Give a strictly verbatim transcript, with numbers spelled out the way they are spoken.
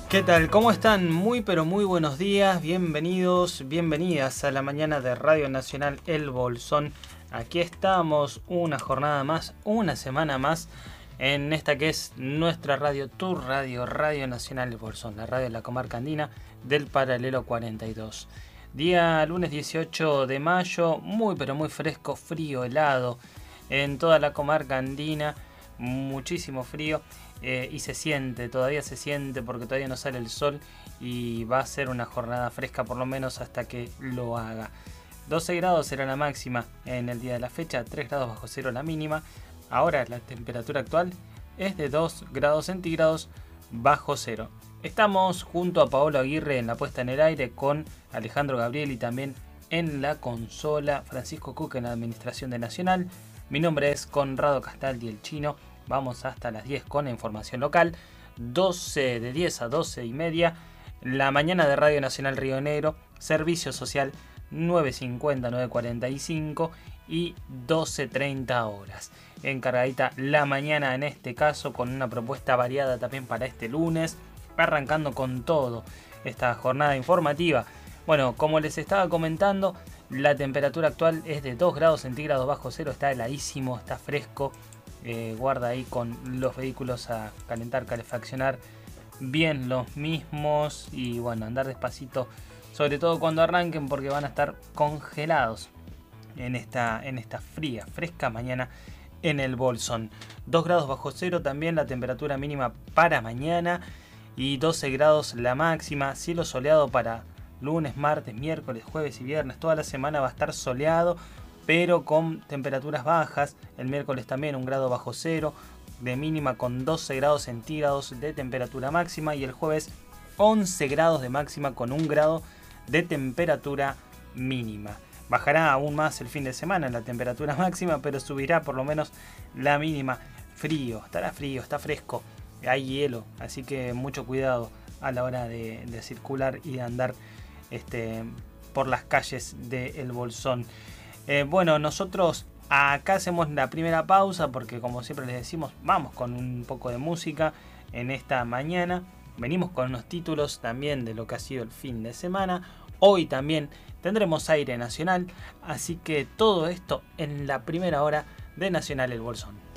¿Qué tal? ¿Cómo están? Muy pero muy buenos días, bienvenidos, bienvenidas a la mañana de Radio Nacional El Bolsón. Aquí estamos, una jornada más, una semana más, en esta que es nuestra radio, tu radio, Radio Nacional El Bolsón, la radio de la comarca andina del paralelo cuarenta y dos. Día lunes dieciocho de mayo, muy pero muy fresco, frío, helado, en toda la comarca andina, muchísimo frío. Eh, y se siente, todavía se siente porque todavía no sale el sol y va a ser una jornada fresca por lo menos hasta que lo haga. doce grados será la máxima en el día de la fecha, tres grados bajo cero la mínima. Ahora la temperatura actual es de dos grados centígrados bajo cero. Estamos junto a Paolo Aguirre en la puesta en el aire, con Alejandro Gabriel y también en la consola Francisco Cook en la administración de Nacional. Mi nombre es Conrado Castaldi, el Chino. Vamos hasta las diez con la información local, doce de diez a doce y media, la mañana de Radio Nacional Río Negro, servicio social nueve cincuenta, nueve cuarenta y cinco y doce treinta horas. Encargadita la mañana en este caso, con una propuesta variada también para este lunes, arrancando con todo esta jornada informativa. Bueno, como les estaba comentando, la temperatura actual es de dos grados centígrados bajo cero, está heladísimo, está fresco. Eh, guarda ahí con los vehículos a calentar, calefaccionar bien los mismos y bueno, andar despacito, sobre todo cuando arranquen, porque van a estar congelados en esta, en esta fría, fresca mañana en el Bolsón. dos grados bajo cero también la temperatura mínima para mañana y doce grados la máxima. Cielo soleado para lunes, martes, miércoles, jueves y viernes. Toda la semana va a estar soleado, pero con temperaturas bajas. El miércoles también un grado bajo cero de mínima, con doce grados centígrados de temperatura máxima, y el jueves once grados de máxima con un grado de temperatura mínima. Bajará aún más el fin de semana la temperatura máxima, pero subirá por lo menos la mínima. Frío, estará frío, está fresco, hay hielo, así que mucho cuidado a la hora de, de circular y de andar este, por las calles del Bolsón. Eh, bueno, nosotros acá hacemos la primera pausa porque, como siempre les decimos, vamos con un poco de música en esta mañana. Venimos con unos títulos también de lo que ha sido el fin de semana. Hoy también tendremos aire nacional, así que todo esto en la primera hora de Nacional El Bolsón.